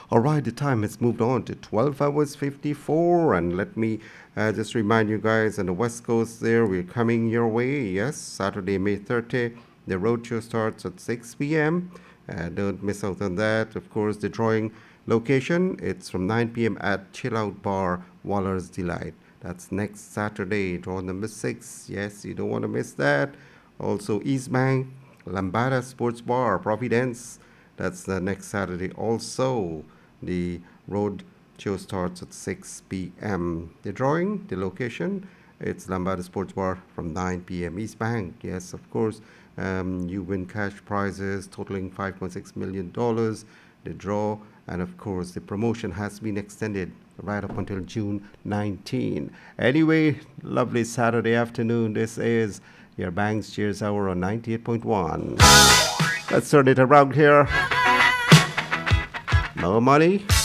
All right, the time has moved on to 12 hours 54. And let me just remind you guys on the West Coast there, we're coming your way. Yes, Saturday, May 30th. The roadshow starts at 6 p.m. Don't miss out on that. Of course, the drawing location, it's from 9 p.m. at Chill Out Bar, Waller's Delight. That's next Saturday, draw number 6. Yes, you don't want to miss that. Also, East Bank, Lambada Sports Bar, Providence. That's the next Saturday. Also, the road show starts at 6 p.m. The drawing, the location, it's Lambada Sports Bar from 9 p.m. East Bank. Yes, of course, you win cash prizes totaling $5.6 million. The draw, and of course, the promotion has been extended right up until June 19. Anyway, lovely Saturday afternoon. This is your Banks Cheers Hour on 98.1. Let's turn it around here. More money,